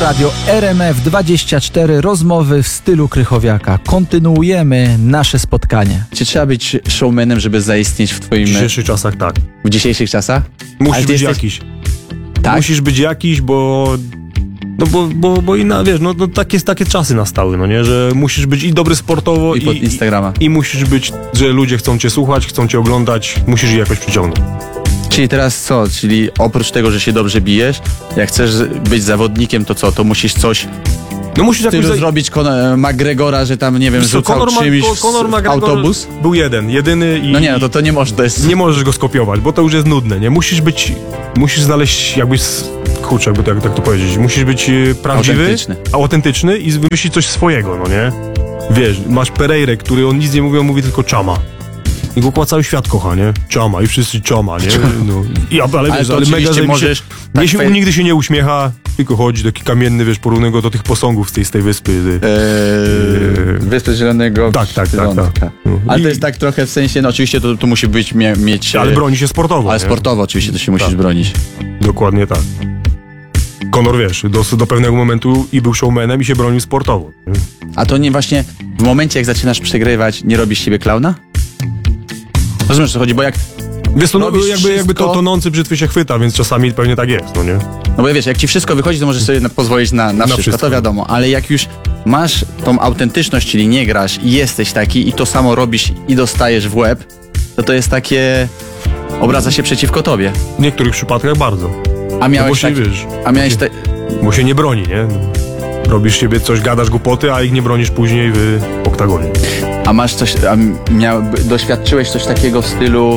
Radio RMF24, rozmowy w stylu Krychowiaka. Kontynuujemy nasze spotkanie. Czy trzeba być showmanem, żeby zaistnieć w twoim... W dzisiejszych czasach tak. W dzisiejszych czasach? Musisz być jakiś. Tak? Musisz być jakiś, bo wiesz, takie czasy nastały, no nie, że musisz być i dobry sportowo I pod Instagrama. I musisz być, że ludzie chcą cię słuchać, chcą cię oglądać, musisz je jakoś przyciągnąć. Czyli teraz co? Czyli oprócz tego, że się dobrze bijesz, jak chcesz być zawodnikiem, to co? To musisz coś... No musisz jakoś zrobić McGregora, że tam, nie wiem, rzucał czymś Conor autobus? Był jedyny i... No nie, no to nie możesz, to jest... Nie możesz go skopiować, bo to już jest nudne, nie? Musisz znaleźć jakbyś... Kurczę, jakby tak to powiedzieć. Musisz być prawdziwy, autentyczny i wymyślić coś swojego, no nie? Wiesz, masz Pereirę, który on nic nie mówi, on mówi tylko Chama. I go cały świat kocha, nie? Chama i wszyscy Chama, nie? No. Ale mega możesz... Nigdy się nie uśmiecha, tylko chodzi taki kamienny, wiesz, porównuję go do tych posągów z tej wyspy. Wyspy Zielonego. Tak. No. Ale to jest tak trochę w sensie, no oczywiście to musi być, mieć... Ale broni się sportowo. Ale nie? sportowo oczywiście to się musisz bronić. Dokładnie tak. Conor, wiesz, do pewnego momentu i był showmanem i się bronił sportowo. Nie? A to nie właśnie w momencie, jak zaczynasz przegrywać, nie robisz siebie klauna? Rozumiesz, co chodzi, bo jak... Wiesz, to jakby to tonący brzytwy się chwyta, więc czasami pewnie tak jest, no nie? No bo wiesz, jak ci wszystko wychodzi, to możesz sobie pozwolić na wszystko, to wiadomo, ale jak już masz tą autentyczność, czyli nie grasz i jesteś taki i to samo robisz i dostajesz w łeb, to jest takie... obraca się przeciwko tobie. W niektórych przypadkach bardzo. A miałeś Bo się nie broni, nie? Robisz siebie coś, gadasz głupoty, a ich nie bronisz później w oktagonie. A masz coś, doświadczyłeś coś takiego w stylu...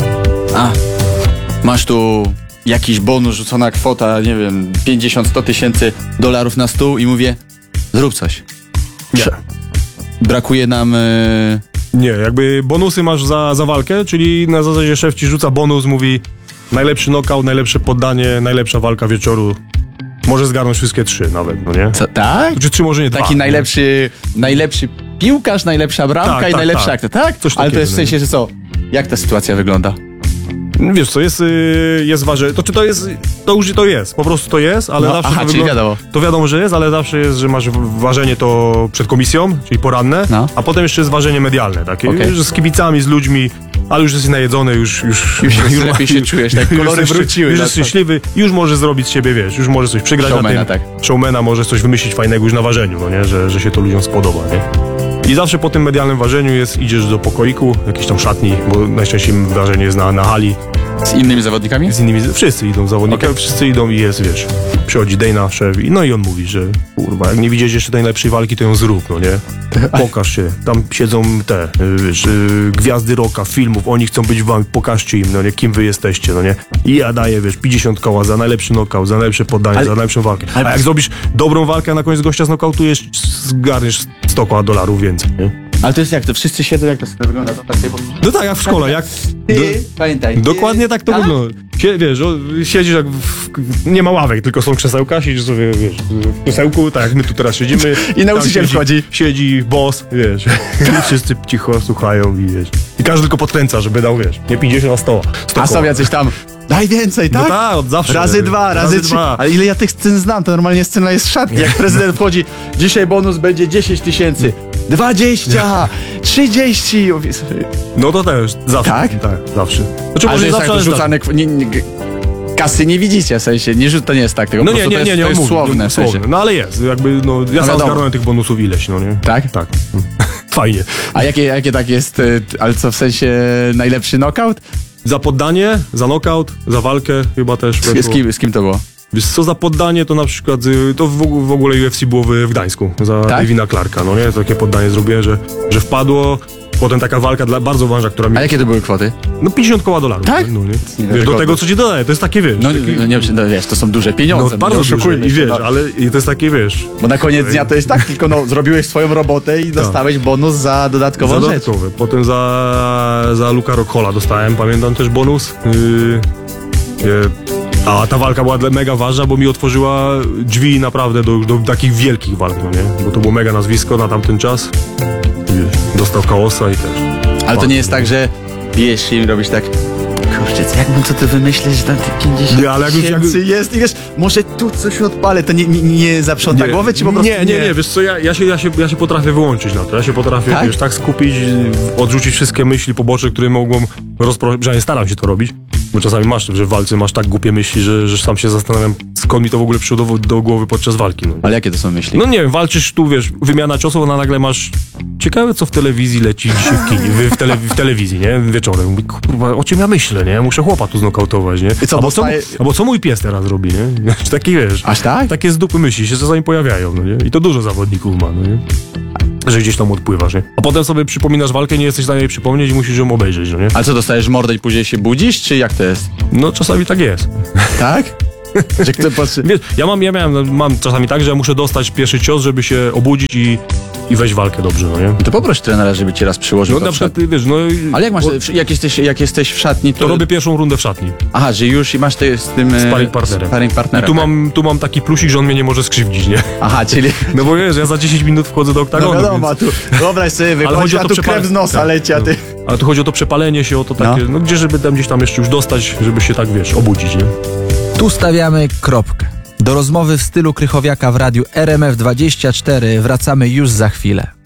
masz tu jakiś bonus, rzucona kwota, nie wiem, 50-100 tysięcy dolarów na stół i mówię, zrób coś. Nie. Brakuje nam... Nie, jakby bonusy masz za walkę, czyli na zasadzie szef ci rzuca bonus, mówi najlepszy knockout, najlepsze poddanie, najlepsza walka wieczoru. Może zgarnąć wszystkie 3 nawet, no nie? Co, tak? Czy 3 może nie 2. Taki najlepszy piłkarz, najlepsza bramka i najlepszy aktor, tak? Coś ale takiego, to jest w sensie, że co? Jak ta sytuacja wygląda? Wiesz co, jest ważne, to jest, po prostu to jest, ale zawsze czyli wiadomo. To wiadomo, że jest, ale zawsze jest, że masz ważenie to przed komisją, czyli poranne, a potem jeszcze jest ważenie medialne, takie, że z kibicami, z ludźmi, ale już jesteś najedzony, już lepiej się czujesz, tak kolory wróciły. Już jesteś szczęśliwy, już możesz zrobić z siebie, wiesz, już możesz coś przygrać showmana, na tym, tak. Showmana, możesz coś wymyślić fajnego już na ważeniu, no nie, że się to ludziom spodoba, nie? I zawsze po tym medialnym ważeniu idziesz do pokoiku, jakiejś tam szatni, bo najczęściej ważenie jest na hali. Z innymi zawodnikami? Z innymi, wszyscy idą zawodnikami, wszyscy idą i jest, wiesz, przychodzi Dana, szef, no i on mówi, że kurwa, jak nie widzisz jeszcze tej najlepszej walki, to ją zrób, no nie? Pokaż się, tam siedzą te, wiesz, gwiazdy rocka, filmów, oni chcą być wami, pokażcie im, no nie, kim wy jesteście, no nie? I ja daję, wiesz, 50 koła za najlepszy knockout, za najlepsze poddanie, za najlepszą walkę. A jak zrobisz dobrą walkę, a na koniec gościa znokautujesz, zgarniesz 100 koła dolarów więcej, nie? Ale to jest jak to? Wszyscy siedzą, jak to wygląda? No tak, jak w szkole, jak... Pamiętaj. Dokładnie tak to wygląda. Wiesz, siedzisz jak nie ma ławek, tylko są krzesełka, siedzisz sobie, wiesz, w krzesełku, tak jak my tu teraz siedzimy. I nauczyciel wchodzi. Siedzi boss, wiesz, wszyscy cicho słuchają i wiesz. I każdy tylko podkręca, żeby dał, wiesz, nie 50 na 100. A są jacyś tam, daj więcej, tak? No tak, od zawsze. Razy 2, razy 3. Ale ile ja tych scen znam, to normalnie scena jest w szatni. Jak prezydent wchodzi, dzisiaj bonus będzie 10 tysięcy. 20, 30. No to też, zawsze. Tak? Tak, zawsze. Znaczy, może jest zawsze tak rzucane... kasy nie widzicie, w sensie, to nie jest tak, tego no po prostu to jest słowne, w sensie. No ale jest, jakby, ja sam zgarnąłem tych bonusów ileś, no nie? Tak? Tak. Fajnie. A jakie tak jest, ale co, w sensie najlepszy knockout? Za poddanie, za knockout, za walkę chyba też. Z kim to było? Wiesz co, za poddanie to na przykład, to w ogóle UFC było w Gdańsku, za Davina Clarka, no nie? Takie poddanie zrobiłem, że wpadło. Potem taka walka bardzo ważna, która mi... A jakie to były kwoty? No 50 koła dolarów. Tak? No, nie? Wiesz, do tego, co ci dodaje, to jest takie, wiesz... No wiesz, to są duże pieniądze. No bardzo duże i wiesz, ale to jest takie, wiesz... Bo na koniec dnia to jest tak, tylko zrobiłeś swoją robotę i dostałeś bonus za dodatkową rzecz. Potem za Luka Rockholla dostałem, pamiętam też bonus. A ta walka była mega ważna, bo mi otworzyła drzwi naprawdę do takich wielkich walk, no nie? Bo to było mega nazwisko na tamten czas. Wiesz, dostał Kaosa i też. Ale to nie jest tak, że bijesz się i robisz tak... kurczę, jakbym co ty wymyślić, że tam te 50 Nie, ale jak już- tysięcy jest i wiesz, może tu coś odpalę, to nie zaprząta głowy, czy po prostu nie, wiesz co, ja się potrafię wyłączyć na to. Ja się potrafię, Tak? wiesz, tak skupić, odrzucić wszystkie myśli poboczne, które mogą przynajmniej staram się to robić, bo czasami masz, że w walce masz tak głupie myśli, że sam się zastanawiam, skąd mi to w ogóle przyszło do głowy podczas walki. No. Ale jakie to są myśli? No nie wiem, walczysz tu, wiesz, wymiana ciosów, a nagle masz... Ciekawe, co w telewizji leci dzisiaj w kinie, w telewizji, nie? Wieczorem. Mówię, kurwa, o czym ja myślę, nie? Muszę chłopa tu znokautować, nie? I co, Albo co mój pies teraz robi, nie? Taki, wiesz... Aż tak? Takie z dupy myśli się czasami pojawiają, no nie? I to dużo zawodników ma, no nie? Że gdzieś tam odpływasz, nie? A potem sobie przypominasz walkę, nie jesteś w stanie jej przypomnieć i musisz ją obejrzeć, no nie? Ale co, dostajesz mordę i później się budzisz, czy jak to jest? No czasami tak jest. Tak? Że kto patrzy... Wiesz, mam czasami tak, że ja muszę dostać pierwszy cios, żeby się obudzić i wejść w walkę dobrze, no nie? To poproś trenera, żeby ci raz przyłożył No to na w przykład, szatni. ty wiesz, no... Ale jak masz, jak jesteś w szatni, To robię pierwszą rundę w szatni. Aha, że już i masz to z tym... Sparring partnerem. Sparring partnerem. Tu mam taki plusik, że on mnie nie może skrzywdzić, nie? Aha, czyli... No bo wiesz, ja za 10 minut wchodzę do No oktagonu, wiadomo, a więc... tu wyobraź sobie, wychodzi, a tu krew z nosa Tak, leci, a ty... no. Ale tu chodzi o to przepalenie się, o to takie, no gdzie żeby tam gdzieś tam jeszcze już dostać, żeby się tak, wiesz, obudzić, nie? Tu stawiamy kropkę. Do rozmowy w stylu Krychowiaka w radiu RMF24 wracamy już za chwilę.